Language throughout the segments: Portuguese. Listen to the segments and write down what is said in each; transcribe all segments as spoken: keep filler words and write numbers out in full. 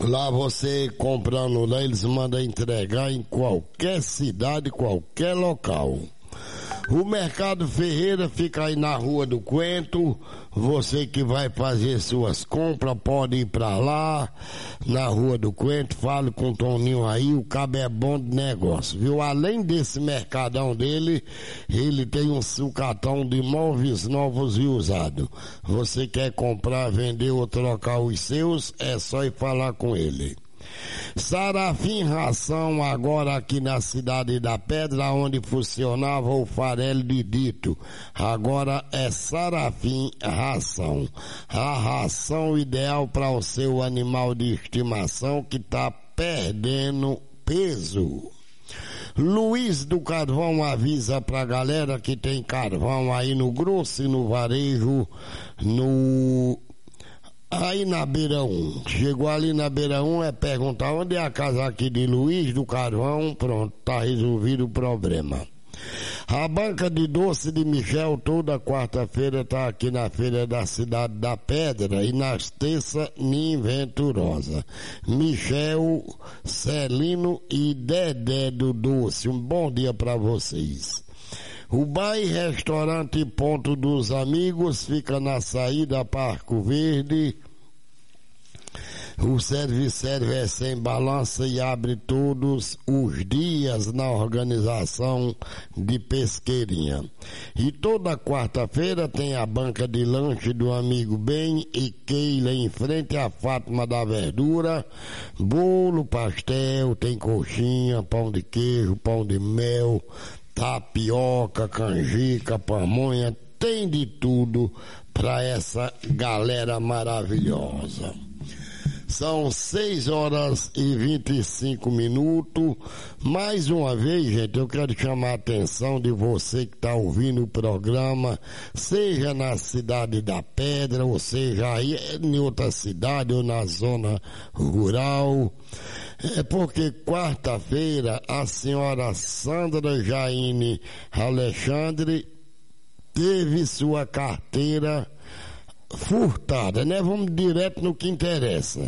Lá você comprando lá, eles mandam entregar em qualquer cidade, qualquer local. O Mercado Ferreira fica aí na Rua do Coentro. Você que vai fazer suas compras pode ir pra lá, na Rua do Coentro. Fale com o Toninho aí, o cabo é bom de negócio, viu? Além desse mercadão dele, ele tem um sucatão de móveis novos e usados. Você quer comprar, vender ou trocar os seus, é só ir falar com ele. Sarafim Ração, agora aqui na Cidade da Pedra, onde funcionava o farelo de Dito. Agora é Sarafim Ração. A ração ideal para o seu animal de estimação que está perdendo peso. Luiz do Carvão avisa pra galera que tem carvão aí no grosso e no varejo, no... aí na Beira um. Chegou ali na Beira um, é perguntar onde é a casa aqui de Luiz do Carvão, pronto, tá resolvido o problema. A banca de doce de Michel toda quarta-feira tá aqui na feira da Cidade da Pedra e nas terças em Venturosa. Michel, Celino e Dedé do Doce, um bom dia para vocês. O bar e restaurante Ponto dos Amigos fica na saída Parco Verde. O serviço é sem balança e abre todos os dias na organização de Pesqueirinha. E toda quarta-feira tem a banca de lanche do Amigo Bem e Keila em frente à Fátima da Verdura. Bolo, pastel, tem coxinha, pão de queijo, pão de mel, tapioca, canjica, pamonha, tem de tudo para essa galera maravilhosa. São seis horas e vinte e cinco minutos. Mais uma vez, gente, eu quero chamar a atenção de você que está ouvindo o programa, seja na Cidade da Pedra, ou seja aí em outra cidade ou na zona rural. É porque quarta-feira a senhora Sandra Jaine Alexandre teve sua carteira furtada, né? Vamos direto no que interessa.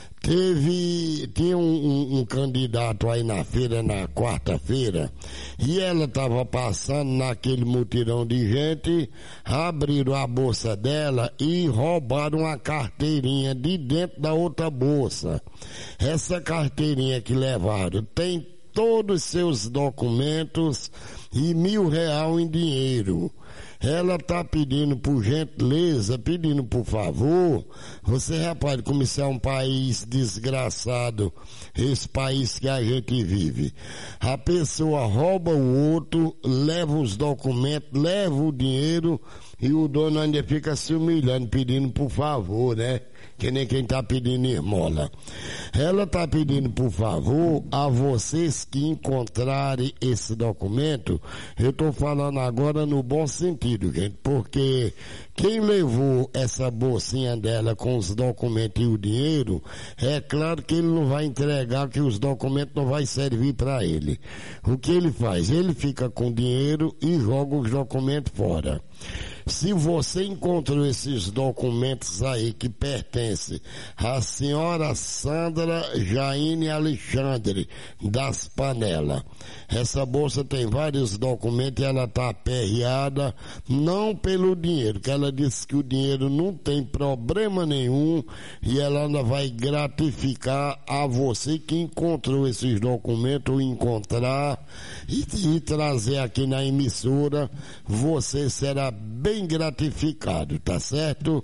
Teve, tinha um, um, um candidato aí na feira, na quarta-feira, e ela estava passando naquele mutirão de gente, abriram a bolsa dela e roubaram a carteirinha de dentro da outra bolsa. Essa carteirinha que levaram tem todos os seus documentos e mil real em dinheiro. Ela está pedindo por gentileza, pedindo por favor. Você repare como isso é um país desgraçado, esse país que a gente vive. A pessoa rouba o outro, leva os documentos, leva o dinheiro e o dono ainda fica se humilhando, pedindo por favor, né? Que nem quem está pedindo esmola. Ela está pedindo por favor a vocês que encontrarem esse documento. Eu estou falando agora no bom sentido, gente, porque quem levou essa bolsinha dela com os documentos e o dinheiro, é claro que ele não vai entregar, que os documentos não vai servir para ele. O que ele faz? Ele fica com o dinheiro e joga os documentos fora. Se você encontrou esses documentos aí que pertencem à senhora Sandra Jaine Alexandre das Panelas, essa bolsa tem vários documentos e ela está aperreada, não pelo dinheiro, que ela disse que o dinheiro não tem problema nenhum e ela ainda vai gratificar a você que encontrou esses documentos, ou encontrar e, e trazer aqui na emissora. Você será bem gratificado, tá certo?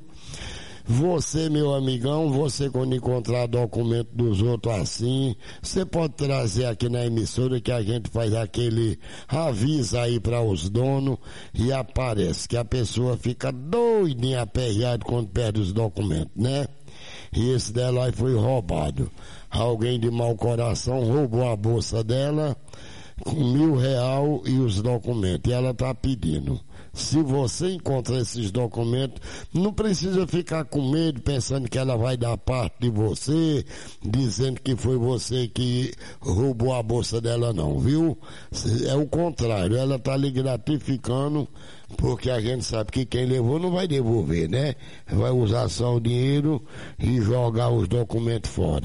Você, meu amigão, você quando encontrar documento dos outros assim, você pode trazer aqui na emissora que a gente faz aquele aviso aí para os donos e aparece que a pessoa fica doidinha, aperreada quando perde os documentos, né? E esse dela aí foi roubado. Alguém de mau coração roubou a bolsa dela com mil real e os documentos. E ela tá pedindo. Se você encontrar esses documentos, não precisa ficar com medo pensando que ela vai dar parte de você, dizendo que foi você que roubou a bolsa dela, não, viu? É o contrário, ela tá lhe gratificando, porque a gente sabe que quem levou não vai devolver, né? Vai usar só o dinheiro e jogar os documentos fora.